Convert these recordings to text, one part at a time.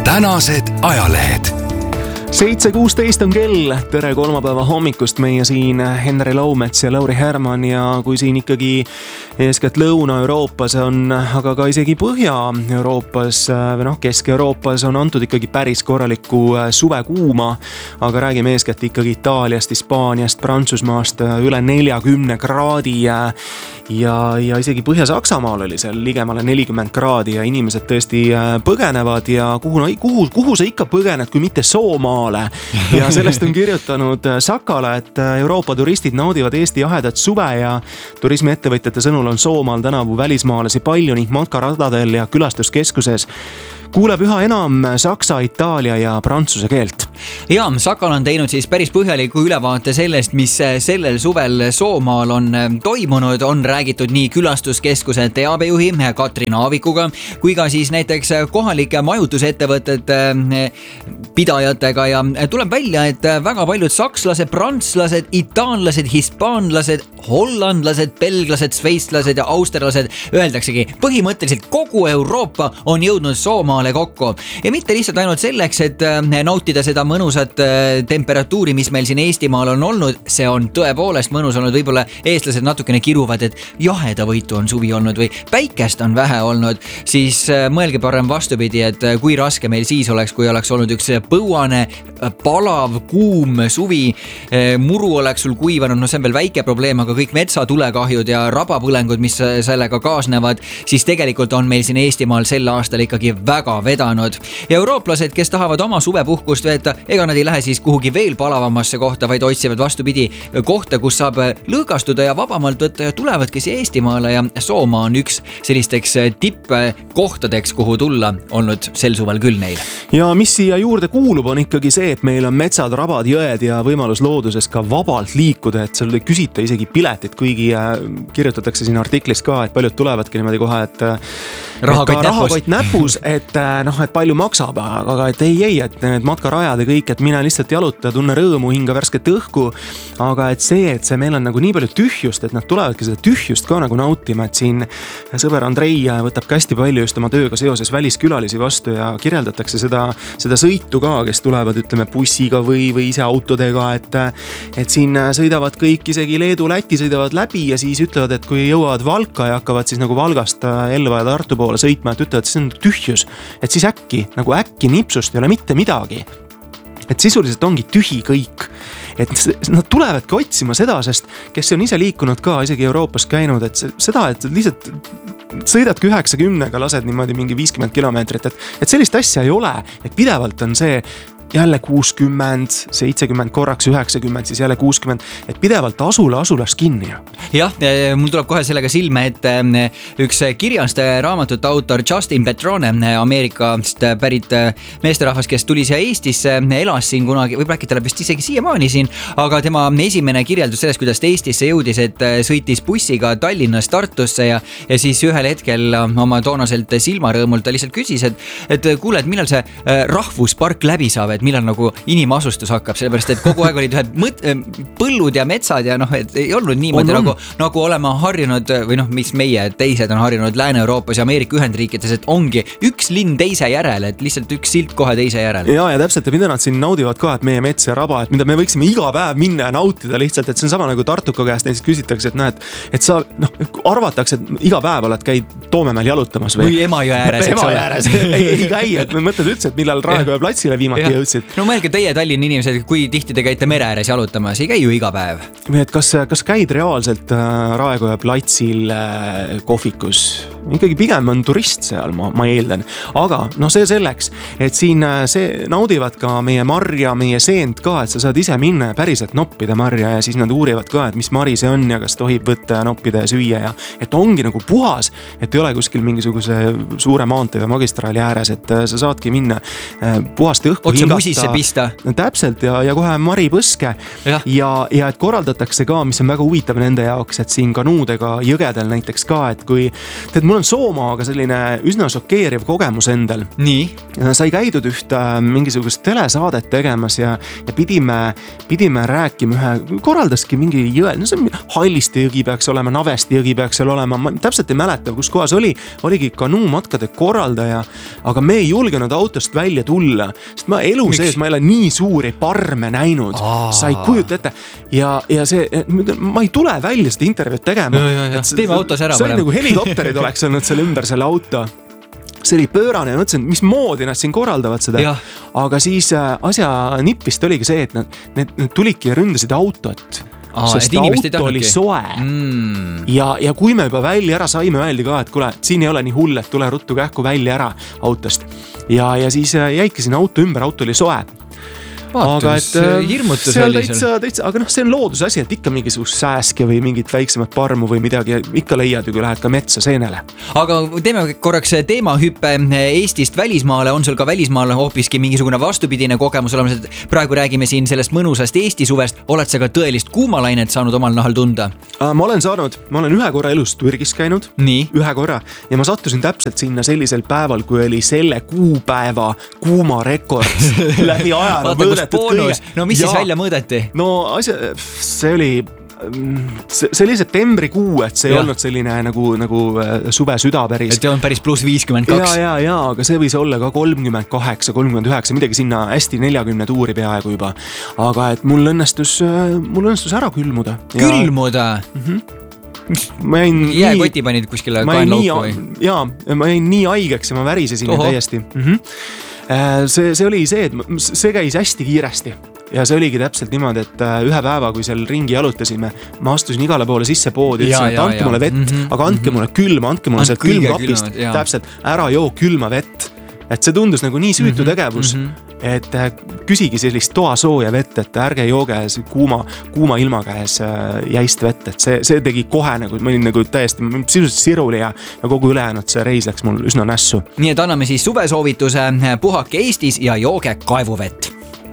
Tänased ajalehed. 7.16 on kell. Tere kolmapäeva hommikust, meie siin Henri Laumets ja Lauri Härman ja kui siin ikkagi eeskätt Lõuna-Euroopas on, aga ka isegi Põhja-Euroopas või Kesk-Euroopas on antud ikkagi päris korralikku suvekuuma, aga räägime eeskätt ikkagi Itaaliast, Hispaaniast, Prantsusmaast üle 40 kraadi ja isegi Põhja-Saksamaal oli seal ligemale 40 kraadi ja inimesed tõesti põgenevad ja kuhu sa ikka põgened, kui mitte Soomaale. Ja sellest on kirjutanud Sakala, et Euroopa turistid naudivad Eesti jahedat suve ja turismiettevõtjate sõnul on Soomaal tänavu välismaalasi palju ning matkaradadel ja külastuskeskuses kuuleb üha enam saksa, itaalia ja prantsuse keelt. Ja Sakal on teinud siis päris põhjaliku ülevaate sellest, mis sellel suvel Soomaal on toimunud. On räägitud nii külastuskeskuse teabejuhi Katrin Aavikuga kui ka siis näiteks kohalike majutusettevõtete pidajatega ja tuleb välja, et väga paljud sakslased, prantslased, itaanlased, hispaanlased, hollandlased, belglased, sveitslased ja austerlased, öeldaksegi põhimõtteliselt kogu Euroopa on jõudnud Soomaale kokku. Ja mitte lihtsalt ainult selleks, et nautida seda mõnusat temperatuuri, mis meil siin Eestimaal on olnud. See on tõepoolest mõnus olnud, võib-olla eestlased natukene kiruvad, et jahedavõitu on suvi olnud või päikest on vähe olnud, siis mõelge parem vastupidi, et kui raske meil siis oleks, kui oleks olnud üks põuane, palav, kuum suvi, muru oleks sul kuivanud, see on veel väike probleem, aga kõik metsatulekahjud ja rabapõlengud, mis sellega kaasnevad, siis tegelikult on meil siin Eestimaal sel aastal ikkagi väga vedanud. Ja eurooplased, kes tahavad oma suvepuhkust veeta, ega nad ei lähe siis kuhugi veel palavamasse kohta, vaid otsivad vastupidi kohta, kus saab lõõgastuda ja vabamalt võtta ja tulevadki siia Eestimaale ja Soomaa on üks sellisteks tippkohtadeks, kuhu tulla olnud sel suvel küll neil. Ja mis siia juurde kuulub, on ikkagi see, et meil on metsad, rabad, jõed ja võimalus looduses ka vabalt liikuda, et seal ei küsita isegi piletit, kuigi kirjutatakse siin artiklis ka, et paljud tulevadki niimoodi kohe, et rahakott näpus, et palju maksab, aga et ei, et need matkarajad ja kõik, et mine lihtsalt jaluta, tunne rõõmu, hinga värsket õhku, aga et meil on nagu nii palju tühjust, et nad tulevadki seda tühjust ka nagu nautima, et siin sõber Andrei võtab ka hästi palju just oma tööga seoses väliskülalisi vastu ja kirjeldatakse seda sõitu ka, kes tulevad, ütleme, bussiga või ise autodega, et siin sõidavad kõik, isegi Leedu, Läti sõidavad läbi ja siis ütlevad, et kui jõuavad Valka ja hakkavad siis nagu Valgast Elva ja Tartu poole sõitma, et ütlevad, et see on tühjus, et siis äkki nipsust ei ole mitte midagi. Et sisuliselt ongi tühi kõik. Et nad tulevadki otsima seda, sest kes on ise liikunud ka, isegi Euroopas käinud, et seda, et lihtsalt sõidadki 90-ga, lased niimoodi mingi 50 kilomeetrit, et sellist asja ei ole, et pidevalt on see jälle 60, 70 korraks 90, siis jälle 60, et pidevalt asulas kinni. Jah, mul tuleb kohe sellega silme, et üks kirjaste raamatute autor Justin Petrone, Ameerikast pärit meesterahvas, kes tuli siia Eestisse, elas siin kunagi, võib rääkida vist isegi siiamaani siin, aga tema esimene kirjeldus sellest, kuidas ta Eestisse jõudis, et sõitis bussiga Tallinnast Tartusse ja siis ühel hetkel oma toonaselt silmarõõmult ta lihtsalt küsis, et kuule, et millal see rahvuspark läbi saab, et millal nagu inimasustus hakkab, sellepärast, et kogu aeg olid ühed põllud ja metsad ja et ei olnud niimoodi nagu olema harjunud või mis meie teised on harjunud Lääne-Euroopas ja Ameerika Ühendriikides, et ongi üks linn teise järel, et lihtsalt üks silt kohe teise järel. Ja täpselt, ja mida nad siin naudivad ka, et meie mets ja raba, et mida me võiksime iga päev minna ja nautida lihtsalt, et see on sama nagu Tartuka käest näiteks küsitakse, et sa arvatakse, et iga päev oled käid Toomemäel jalutamas või Emajõe ääres, ei käi, et me mõtled üldse, et millal Raekoja platsile viimati jõudsid. No mõelge teie Tallinna inimesed, kui tihti te käite mere ääres jalutamas, ei käi ju iga päev. Et kas käid reaalselt Raekoja platsil kohvikus? Ikkagi pigem on turist seal, ma eeldan. Aga see selleks, et siin naudivad ka meie marja, meie seent ka, et sa saad ise minna ja päriselt noppida marja ja siis nad uurivad ka, et mis mari see on ja kas tohib võtta ja noppida ja süüa ja et ongi nagu puhas, et ei ole kuskil mingisuguse suure maantee või magistraali ääres, et sa saadki minna puhast õhku musisse pista. Täpselt ja kohe mari põske ja et korraldatakse ka, mis on väga huvitav nende jaoks, et siin kanuudega jõgedel näiteks ka, et kui tead, mul mul on Soomaaga selline üsna šokeeriv kogemus endal. Nii? Sai käidud ühte mingisugust telesaadet tegemas ja pidime rääkima koraldaski mingi jõe, no see on Halliste jõgi peaks olema, Navesti jõgi peaks seal olema, ma täpselt ei mäleta, kus kohas oligi kanuumatkade korraldaja, aga me ei julgenud autost välja tulla, sest ma elu sees ma ei ole nii suuri parme näinud, sa ei kujuta ette ja see, ma ei tule välja seda intervjuud tegema. Teeme autos ära. See oli nagu helikopterid oleks olnud seal ümber selle auto. See oli pöörane ja mõtlesin, mis moodi nad siin korraldavad seda. Aga siis asja nippist oligi see, et need tulidki ja ründasid autot. Sest auto oli soe. Ja kui me juba välja ära saime, öeldi ka, et kuule, siin ei ole nii hull, et tule ruttu kähku välja ära autost. Ja siis jäidki siin auto ümber, auto oli soe. Vaatus, hirmutus oli seal. Aga see on looduse asi, et ikka mingisugust sääske või mingit väiksemat parmu või midagi ikka leiad ju, kui lähed ka metsa seenele. Aga teeme korraks teemahüppe Eestist välismaale. On sul ka välismaale hoopiski mingisugune vastupidine kogemus olemas, et praegu räägime siin sellest mõnusast Eesti suvest. Oled sa ka tõelist kuumalainet saanud omal nahal tunda? Ma olen ühe korra elus Türgis käinud. Nii? Ühe korra. Ja ma sattusin täpselt sinna sellisel päeval, kui oli selle kuupäeva kuumarekord läbi ajana mõõdetud. No mis siis välja mõõdeti? No see oli septembrikuu, et see ei olnud selline nagu suve süda päris. Et on päris plus 52. Ja, aga see võis olla ka 38, 39, midagi sinna hästi 40 tuuri peaaegu juba. Aga et mul õnnestus ära külmuda. Külmuda? Ma jäin nii... koti panid kuskile kaenlauku või? Jaa, ma jäin nii haigeks ja ma värisesin täiesti. See oli see, et see käis hästi kiiresti ja see oligi täpselt niimoodi, et ühe päeva, kui seal ringi jalutasime, ma astusin igale poole sisse poodi, ütlesin, et andke mulle vett, aga andke mulle külma, andke mulle sealt külmkapist, täpselt, ära joo külma vett. Et see tundus nagu nii süütu tegevus, et küsigi sellist toasooja vett, et ärge jooge kuuma ilma käes jäist vett, et see tegi kohe nagu, ma olin nagu täiesti sisuliselt siruli ja kogu ülejäänud see reis läks mul üsna nässu. Nii et anname siis suvesoovituse, puhake Eestis ja jooge kaevuvett.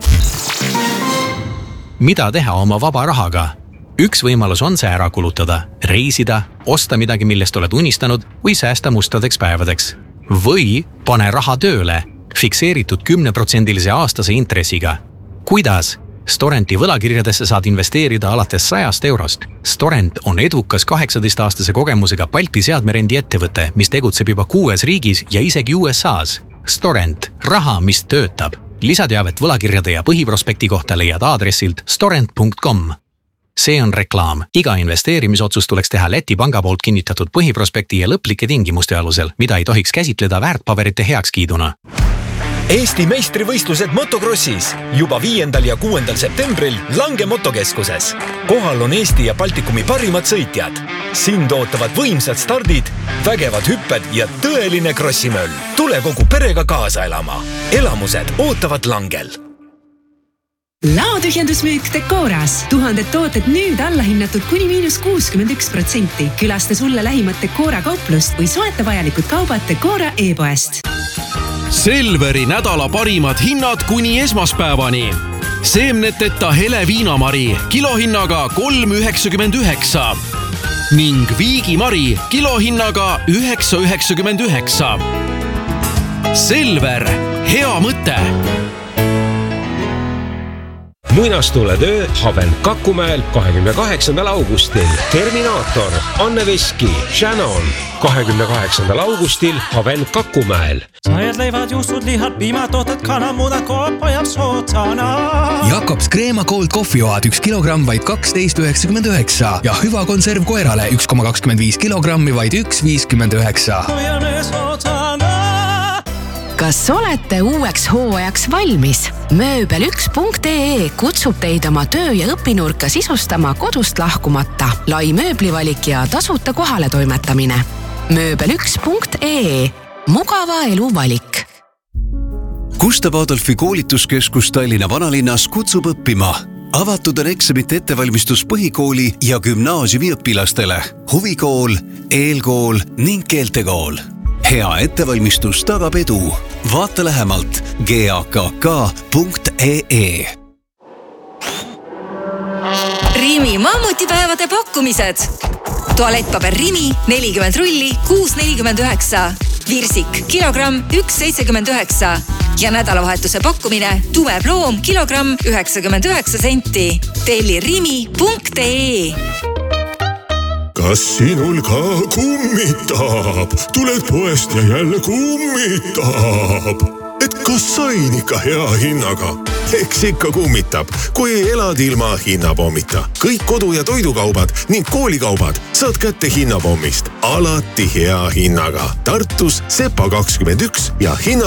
Mida teha oma vaba rahaga? Üks võimalus on see ära kulutada, reisida, osta midagi, millest oled unistanud või säästa mustadeks päevadeks. Või pane raha tööle, fikseeritud 10% aastase intressiga. Kuidas? Storenti võlakirjadesse saad investeerida alates 100 eurost. Storent on edukas 18-aastase kogemusega Balti seadmerendi ettevõte, mis tegutseb juba 6 riigis ja isegi USAs. Storent, raha, mis töötab. Lisateavet võlakirjade ja põhiprospekti kohta leiad aadressilt storent.com. See on reklaam. Iga investeerimisotsus tuleks teha Läti panga poolt kinnitatud põhiprospekti ja lõplike tingimuste alusel, mida ei tohiks käsitleda väärtpaberite heakskiiduna. Eesti meistrivõistlused motokrossis juba 5. ja 6. septembril Lange motokeskuses. Kohal on Eesti ja Baltikumi parimad sõitjad. Sind ootavad võimsad stardid, vägevad hüpped ja tõeline krossimöll. Tule kogu perega kaasa elama. Elamused ootavad Langel. Laotühjendusmüük Decoras. 1000 tooted nüüd allahinnatud kuni -61%. Külasta sulle lähimat Decora kauplust või soeta vajalikud kaubad Decora e-poest. Selveri nädala parimad hinnad kuni esmaspäevani. Seemneteta hele viinamari kilohinnaga 3,99 ning viigimari kilohinnaga 9,99. Selver, hea mõte! Muinastuletöö Haven Kakumäel 28. augustil. Terminaator, Anne Veski, Shannon 28. augustil Haven Kakumäel. Sajad leivad, juustud, lihad, piimatooted, kanamuna, koopa ja sootsana. Jakobs Kreema Cold Coffee-joad 1 kilogramm vaid 12,99 ja hüva konserv koerale 1,25 kilogrammi vaid 1,59. Kas olete uueks hooajaks valmis? Mööbel1.ee kutsub teid oma töö- ja õpinurka sisustama kodust lahkumata. Lai mööblivalik ja tasuta kohale toimetamine. Mööbel1.ee. Mugava elu valik. Gustav Adolfi koolituskeskus Tallinna vanalinnas kutsub õppima. Avatud on eksamite ettevalmistus põhikooli ja gümnaasiumi õpilastele. Huvikool, eelkool ning keeltekool. Hea ettevalmistus tagab edu. Vaata lähemalt gakk.ee. Rimi mammutipäevade pakkumised. Tualettpaber Rimi 40 rulli 6,49. Virsik kilogramm 1,79 ja nädalavahetuse pakkumine tume ploom kilogramm 99 senti. Telli rimi.ee. Kas sinul ka kummitab? Tuled poest ja jälle kummitab. Et kas sain ikka hea hinnaga? Eks ikka kummitab, kui elad ilma hinnapommita. Kõik kodu- ja toidukaubad ning koolikaubad saad kätte hinnapommist. Alati hea hinnaga. Tartus Sepa 21 ja hinna